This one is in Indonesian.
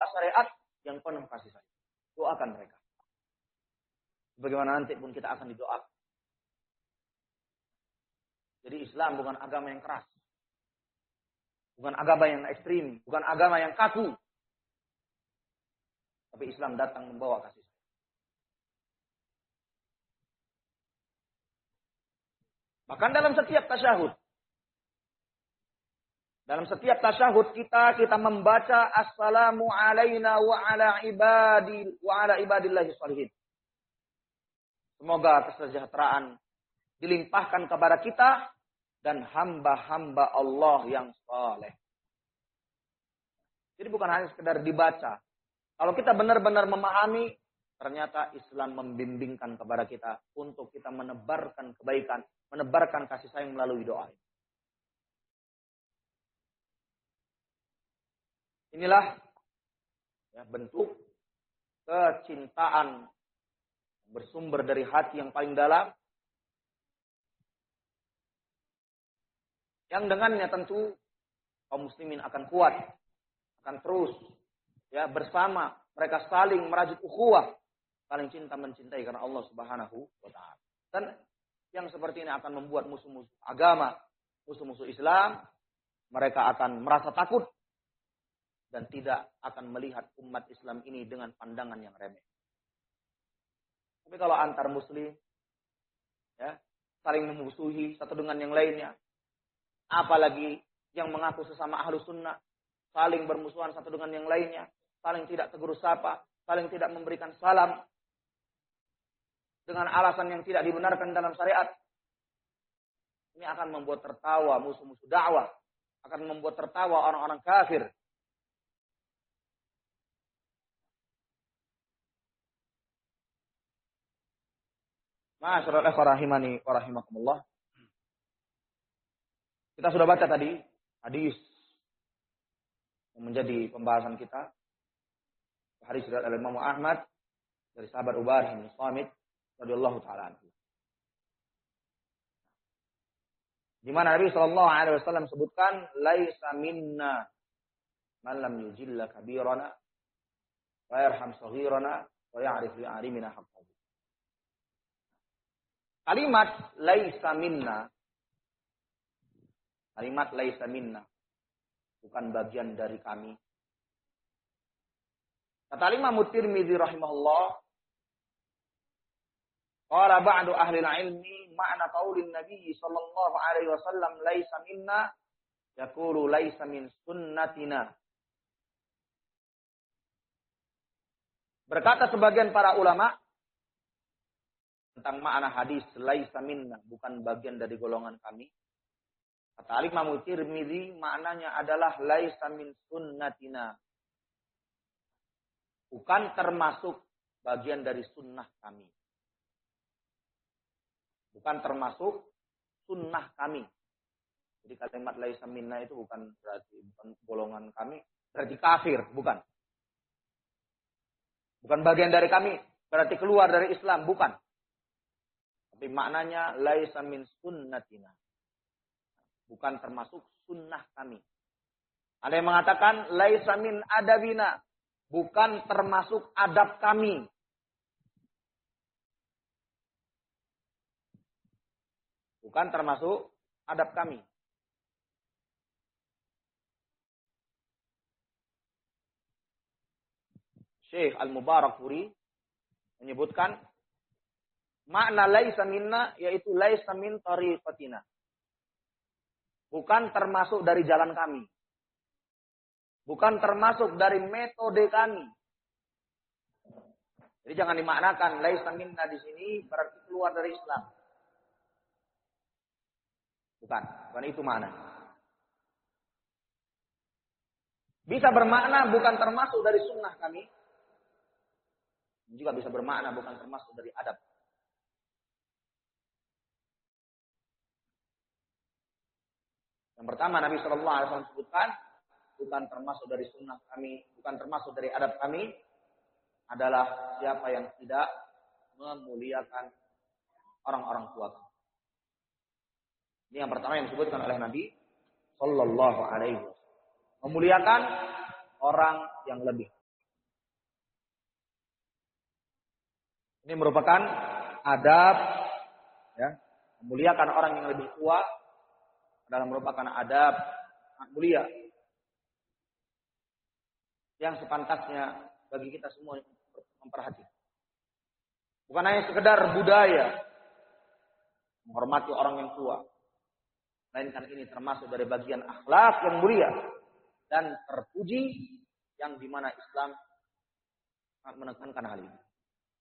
syariat yang penuh kasih sayang. Doakan mereka. Bagaimana nanti pun kita akan didoakan. Jadi Islam bukan agama yang keras. Bukan agama yang ekstrim. Bukan agama yang kaku. Tapi Islam datang membawa kasih sayang. Bahkan dalam setiap tasyahud. Dalam setiap tasyahud kita membaca assalamu alaina wa ala ibadillahi shalihin. Semoga kesejahteraan dilimpahkan kepada kita dan hamba-hamba Allah yang saleh. Jadi bukan hanya sekedar dibaca. Kalau kita benar-benar memahami, ternyata Islam membimbingkan kepada kita untuk kita menebarkan kebaikan, menebarkan kasih sayang melalui doa. Inilah bentuk kecintaan bersumber dari hati yang paling dalam. Yang dengannya tentu kaum muslimin akan kuat, akan terus bersama, mereka saling merajut ukhuwah, saling cinta mencintai karena Allah Subhanahu wa taala. Dan yang seperti ini akan membuat musuh-musuh agama, musuh-musuh Islam, mereka akan merasa takut dan tidak akan melihat umat Islam ini dengan pandangan yang remeh. Tapi kalau antar muslim saling memusuhi satu dengan yang lainnya, apalagi yang mengaku sesama ahlu sunnah, saling bermusuhan satu dengan yang lainnya, saling tidak tegur sapa, saling tidak memberikan salam, dengan alasan yang tidak dibenarkan dalam syariat. Ini akan membuat tertawa musuh-musuh dakwah, akan membuat tertawa orang-orang kafir. Ma'asyiral ikhwah rahimani wa rahimakumullah. Kita sudah baca tadi hadis yang menjadi pembahasan kita. Hadis riwayat Imam Ahmad dari sahabat Ubadah bin Samit radhiyallahu taala anhu. Di mana Nabi sallallahu alaihi wasallam sebutkan laisa minna man lam yujilla kabirana wa yarham saghirana wa ya'rif li arimina haqqahu. Kalimat laisa minna, kalimat laisa minna, bukan bagian dari kami. Kata Imam Tirmidzi rahimahullah, qala ba'du ahli al-ilmi ma'na qaulin Nabi sallallahu alaihi wasallam laisa minna yaqulu laisa min sunnatina. Berkata sebagian para ulama tentang makna hadis laisa minna, bukan bagian dari golongan kami. Kata Imam Tirmidzi maknanya adalah laisa min sunnatina, bukan termasuk bagian dari sunnah kami. Bukan termasuk sunnah kami. Jadi kalimat laisa minna itu bukan berarti bukan golongan kami, berarti kafir, bukan. Bukan bagian dari kami, berarti keluar dari Islam, bukan. Tapi maknanya laisa min sunnatina, bukan termasuk sunnah kami. Ada yang mengatakan laisa min adabina, bukan termasuk adab kami. Bukan termasuk adab kami. Syekh Al-Mubarakfuri menyebutkan makna laisa minna yaitu laisa min tariqatina. Bukan termasuk dari jalan kami. Bukan termasuk dari metode kami. Jadi jangan dimaknakan laisa minna di sini berarti keluar dari Islam. Bukan itu makna. Bisa bermakna bukan termasuk dari sunnah kami. Juga bisa bermakna bukan termasuk dari adab. Yang pertama Nabi Shallallahu Alaihi Wasallam sebutkan bukan termasuk dari sunnah kami, bukan termasuk dari adab kami adalah siapa yang tidak memuliakan orang-orang tua kami. Ini yang pertama yang disebutkan oleh Nabi Shallallahu Alaihi Wasallam, memuliakan orang yang lebih Ini merupakan adab, ya, memuliakan orang yang lebih tua adalah merupakan adab mulia yang sepantasnya bagi kita semua memperhatikan. Bukan hanya sekedar budaya menghormati orang yang tua, melainkan ini termasuk dari bagian akhlak yang mulia dan terpuji yang dimana Islam menekankan hal ini.